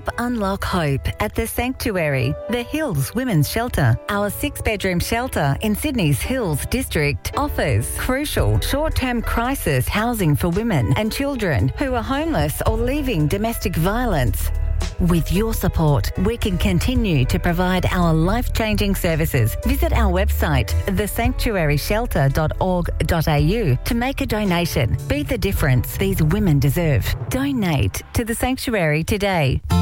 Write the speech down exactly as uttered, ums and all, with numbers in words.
Help unlock hope at The Sanctuary, the Hills Women's Shelter. Our six-bedroom shelter in Sydney's Hills District offers crucial short-term crisis housing for women and children who are homeless or leaving domestic violence. With your support, we can continue to provide our life-changing services. Visit our website, the sanctuary shelter dot org dot a u, to make a donation. Be the difference these women deserve. Donate to The Sanctuary today.